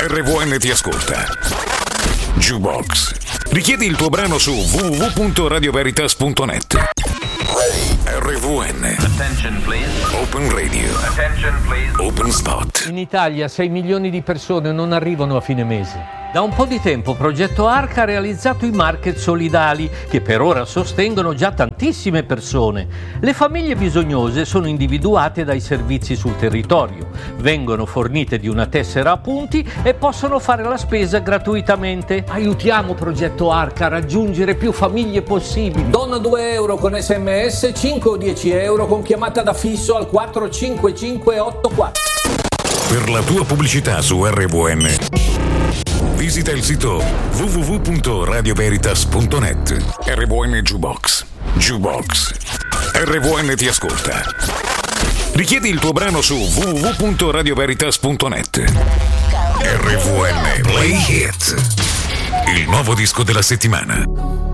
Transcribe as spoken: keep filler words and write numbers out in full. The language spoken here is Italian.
R V N ti ascolta. Jukebox. Richiedi il tuo brano su w w w punto radio veritas punto net. R V N. Attention, please. Open Radio. Attention, please. Open Spot. In Italia sei milioni di persone non arrivano a fine mese. Da un po' di tempo Progetto Arca ha realizzato i market solidali che per ora sostengono già tantissime persone. Le famiglie bisognose sono individuate dai servizi sul territorio, vengono fornite di una tessera a punti e possono fare la spesa gratuitamente. Aiutiamo Progetto Arca a raggiungere più famiglie possibili. Donna due euro con sms, cinque o dieci euro con chiamata da fisso al quattro cinque cinque otto quattro. Per la tua pubblicità su R V N visita il sito w w w punto radio veritas punto net. R V N Jukebox. Jukebox. R V N ti ascolta. Richiedi il tuo brano su w w w punto radio veritas punto net. R V N Play Hit. Il nuovo disco della settimana.